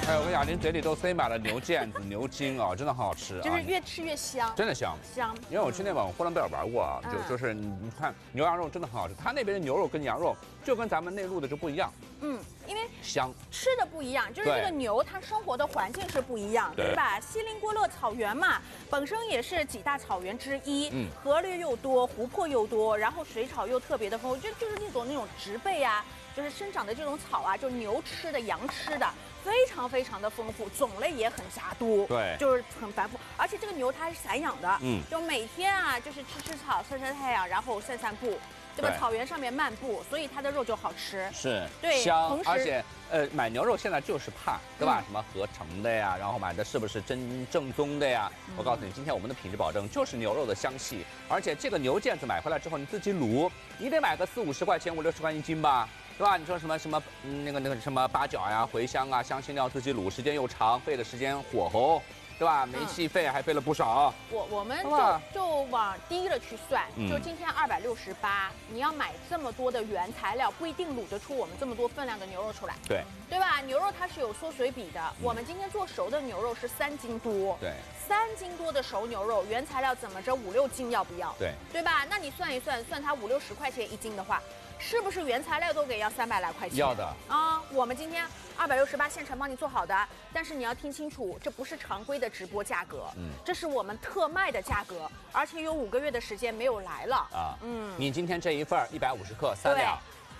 哎，我跟你讲，您嘴里都塞满了牛腱子、牛筋哦，真的很好吃。 就是越吃越香， 真的香。 香。 因为我去那会呼伦贝尔玩过啊，就是你看牛羊肉真的很好吃，他那边的牛肉跟羊肉就跟咱们内陆的就不一样。 因为香吃的不一样，就是这个牛它生活的环境是不一样，对吧？锡林郭勒草原嘛，本身也是几大草原之一，河流又多，湖泊又多，然后水草又特别的丰富，就是那种植被啊，就是生长的这种草啊，就牛吃的、羊吃的。非常非常的丰富，种类也很杂多， 对， 就是很繁复。而且这个牛它是散养的，就每天啊就是吃草、晒晒太阳，然后散散步，对吧？草原上面漫步，所以它的肉就好吃， 是， 对， 香。而且买牛肉现在就是怕，对吧？什么合成的呀，然后买的是不是正宗的呀？我告诉你，今天我们的品质保证就是牛肉的香气，而且这个牛腱子买回来之后你自己卤，你得买个40-50块钱、50-60块一斤吧。对吧？你说什么那个什么八角呀、茴香啊、香辛料自己卤，时间又长，费的时间火候，对吧？煤气费还费了不少。 我们就往低了去算，就今天268，你要买这么多的原材料，不一定卤得出我们这么多分量的牛肉出来。对吧？牛肉它是有缩水比的，我们今天做熟的牛肉是3斤多。3斤多的熟牛肉，原材料怎么着5-6斤要不要？对吧？那你算一算，算它50-60块钱一斤的话。是不是原材料都给要300来块钱？ 要的啊！我们今天268现成帮你做好的，但是你要听清楚，这不是常规的直播价格，这是我们特卖的价格，而且有5个月的时间没有来了啊。 你今天这一份150克3两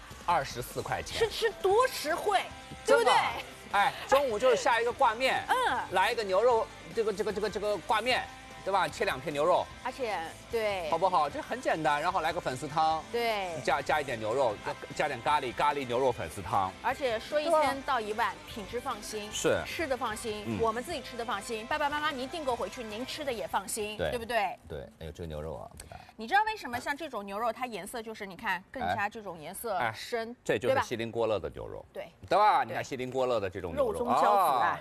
，24块钱， 吃多实惠，对不对？ 哎，中午就是下一个挂面，来一个牛肉，这个挂面。对吧？切2片牛肉， 而且对， 好不好？这很简单，然后来个粉丝汤， 对， 加一点牛肉，加点咖喱牛肉粉丝汤， 而且说1000到1万，品质放心， 是吃的放心，我们自己吃的放心，爸爸妈妈您订购回去，您吃的也放心，对不对？ 对，哎呦，这个牛肉啊，给大家， 你知道为什么像这种牛肉，它颜色就是你看更加这种颜色深， 这就是锡林郭勒的牛肉， 对吧？你看锡林郭勒的这种牛肉中骄子啊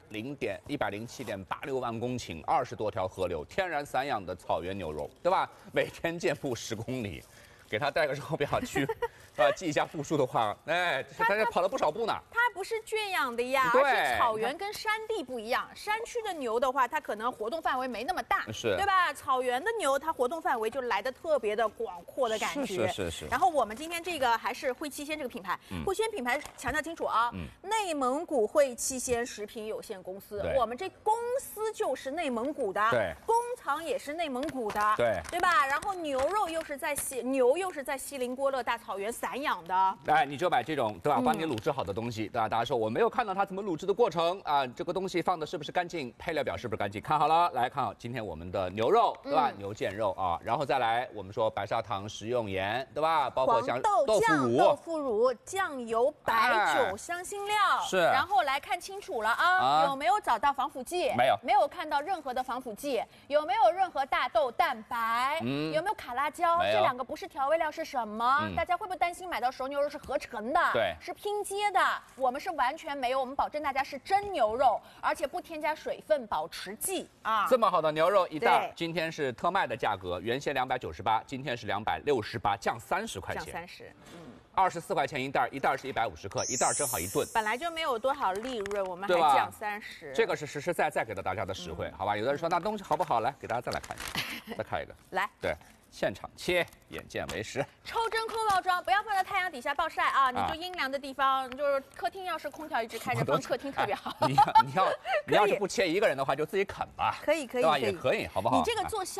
，107.86万公顷，20多条河流，天然散养的草原牛肉，对吧？每天健步10公里，给他带个手表去，记一下步数的话，哎，大家跑了不少步呢。 它不是圈养的呀，而且草原跟山地不一样，山区的牛的话，它可能活动范围没那么大，对吧？草原的牛，它活动范围就来得特别的广阔的感觉。 是。 然后我们今天这个还是汇七鲜这个品牌，汇七鲜品牌强调清楚啊，内蒙古汇七鲜食品有限公司，我们这公司就是内蒙古的，工厂也是内蒙古的，对吧？然后牛又是在锡林郭勒大草原散养的， 哎，你就买这种，对吧？帮你卤制好的东西，对吧？大家说我没有看到它怎么卤制的过程啊，这个东西放的是不是干净？配料表是不是干净？看好了，来看好今天我们的牛肉，对吧？牛腱肉啊，然后再来我们说白砂糖、食用盐，对吧？包括像豆腐乳、酱油、白酒、香辛料， 是。 然后来看清楚了啊，有没有找到防腐剂？没有看到任何的防腐剂，有没有任何大豆蛋白？有没有卡拉胶？这2个不是调味料是什么？大家会不会担心买到熟牛肉是合成的？是拼接的？我们是完全没有，我们保证大家是真牛肉，而且不添加水分保持剂啊。 这么好的牛肉一袋，今天是特卖的价格，原先298，今天是268，降30块钱。 降30， 24块钱一袋，一袋是150克，一袋正好1顿。 本来就没有多少利润，我们还降30， 这个是实实在在给到大家的实惠，好吧？有的人说那东西好不好？来，给大家再来看一下，再看一个， 来， 对。现场切，眼见为实。 抽真空包装，不要放在太阳底下暴晒啊！你就阴凉的地方，就是客厅，要是空调一直开着，放客厅特别好。 你要是不切1个人的话，就自己啃吧。 可以， 对吧？也可以，好不好？ 你这个做